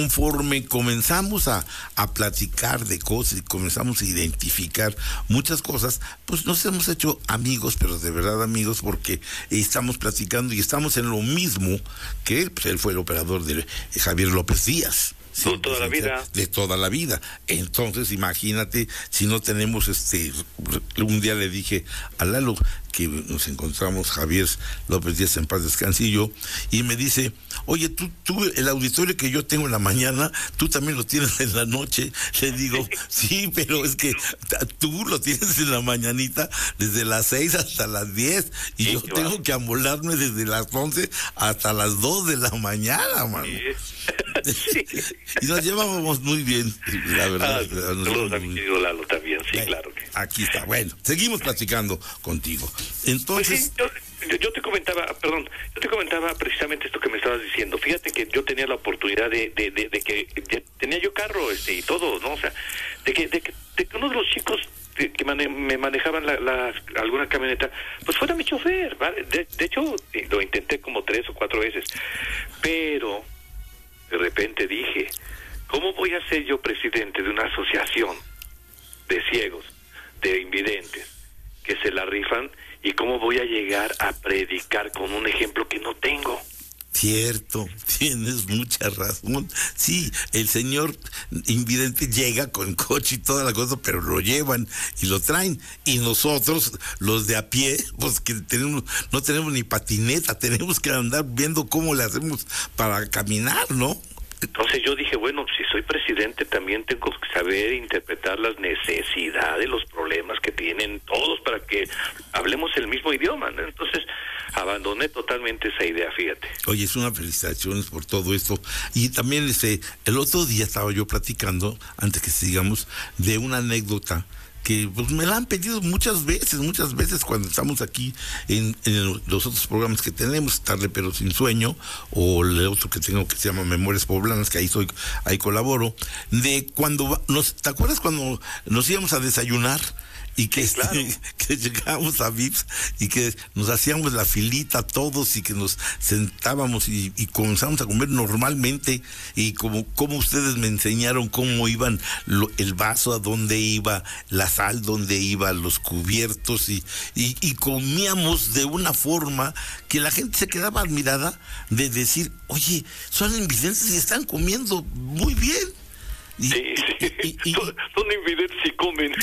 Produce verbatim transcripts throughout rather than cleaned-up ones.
Conforme comenzamos a, a platicar de cosas y comenzamos a identificar muchas cosas, pues nos hemos hecho amigos, pero de verdad amigos, porque estamos platicando y estamos en lo mismo que él, pues él fue el operador de Javier López Díaz. Sí, de toda la vida. De toda la vida. Entonces, imagínate, si no tenemos este... Un día le dije a Lalo que nos encontramos, Javier López Díaz, en paz descanse, y yo, y me dice, oye, tú, tú, el auditorio que yo tengo en la mañana, tú también lo tienes en la noche. Le digo, sí, pero es que tú lo tienes en la mañanita desde las seis hasta las diez, y sí, yo tengo va. que amolarme desde las once hasta las dos de la mañana, mano. Sí. Sí. Y nos llevábamos muy bien, la verdad. Ah, saludos a mi querido Lalo también, sí, bueno, claro que. Aquí está, bueno, seguimos platicando contigo. Entonces... Pues sí, yo, yo te comentaba, perdón, yo te comentaba precisamente esto que me estabas diciendo. Fíjate que yo tenía la oportunidad de, de, de, de que de, tenía yo carro este y todo, ¿no? O sea, de que, de que, de que uno de los chicos que, que mane, me manejaban la, la, alguna camioneta, pues fuera mi chofer, ¿vale? De, de hecho, lo intenté como tres o cuatro veces, pero de repente dije, ¿cómo voy a ser yo presidente de una asociación de ciegos, de invidentes, que se la rifan, y cómo voy a llegar a predicar con un ejemplo que no tengo? Cierto, tienes mucha razón. Sí, el señor invidente llega con coche y toda la cosa, pero lo llevan y lo traen. Y nosotros, los de a pie, pues que tenemos, no tenemos ni patineta, tenemos que andar viendo cómo le hacemos para caminar, ¿no? Entonces yo dije, bueno, si soy presidente también tengo que saber interpretar las necesidades, los problemas que tienen todos para que hablemos el mismo idioma, ¿no? Entonces abandoné totalmente esa idea, fíjate. Oye, es una felicitación por todo esto. Y también este, el otro día estaba yo platicando, antes que sigamos, de una anécdota que pues me la han pedido muchas veces, muchas veces cuando estamos aquí en, en los otros programas que tenemos, Tarde pero sin sueño, o el otro que tengo que se llama Memorias Poblanas, que ahí soy, ahí colaboro, de cuando nos, ¿te acuerdas cuando nos íbamos a desayunar? Y que, sí, claro. este, que llegábamos a Vips y que nos hacíamos la filita todos y que nos sentábamos y, y comenzamos a comer normalmente, y como, como ustedes me enseñaron cómo iban lo, el vaso a dónde iba, la sal dónde iba, los cubiertos, y, y, y comíamos de una forma que la gente se quedaba admirada de decir, oye, son invidentes y están comiendo muy bien. Y, sí, sí. Y, y, son, son invidentes y comen.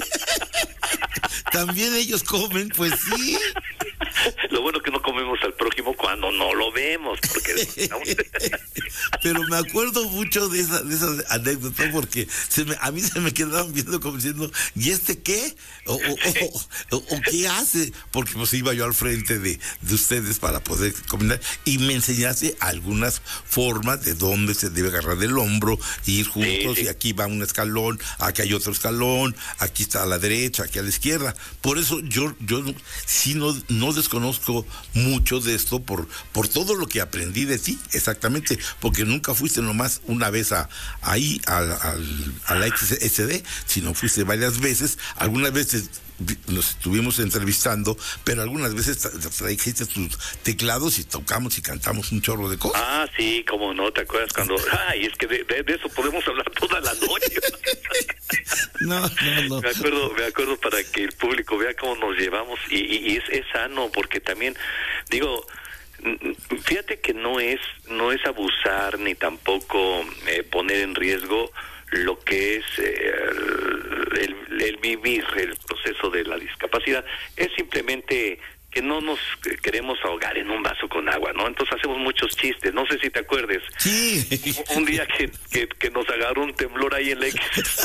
También ellos comen, pues sí. Lo bueno que no comemos al prójimo cuando no lo vemos, porque pero me acuerdo mucho de esa, de esa anécdota, porque se me, a mí se me quedaban viendo como diciendo, ¿y este qué? O, o, o, o, o qué hace, porque pues iba yo al frente de, de ustedes para poder combinar, y me enseñaste algunas formas de dónde se debe agarrar el hombro, ir juntos, sí, sí. Y aquí va un escalón, aquí hay otro escalón, aquí está a la derecha, aquí a la izquierda. Por eso yo, yo sí no, no desconozco mucho de esto por, por todo lo que aprendí de ti, exactamente, porque nunca fuiste nomás una vez a, ahí a, a, a la X S D, sino fuiste varias veces, algunas veces nos estuvimos entrevistando, pero algunas veces trajiste tus teclados y tocamos y cantamos un chorro de cosas. Ah, sí, cómo no, ¿te acuerdas cuando? Ay, es que de, de, de eso podemos hablar toda la noche. No, no, no. Me acuerdo, me acuerdo para que el público vea cómo nos llevamos, y, y, y es, es sano, porque también, digo, fíjate que no es, no es abusar ni tampoco eh, poner en riesgo lo que es eh, el, el vivir el proceso de la discapacidad. Es simplemente que no nos queremos ahogar en un vaso con agua, ¿no? Entonces hacemos muchos chistes, no sé si te acuerdes. Sí. Un, un día que, que, que nos agarró un temblor ahí en la X.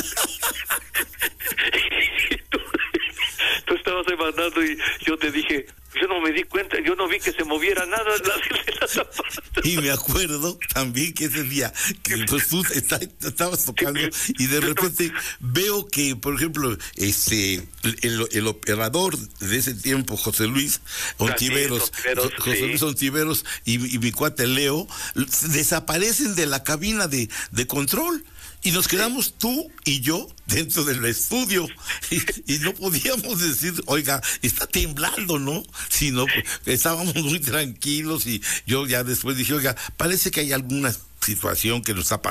tú, tú estabas demandando y yo te dije, yo no me di cuenta, yo no vi que se moviera nada. Y me acuerdo también que ese día que pues tú está, estabas tocando y de repente veo que, por ejemplo, este el, el operador de ese tiempo, José Luis Ontiveros, Ontiveros José Luis sí. Ontiveros y, y mi cuate Leo desaparecen de la cabina de, de control. Y nos quedamos tú y yo dentro del estudio y, y no podíamos decir, oiga, está temblando, ¿no? Sino estábamos muy tranquilos y yo ya después dije, oiga, parece que hay alguna situación que nos está pasando.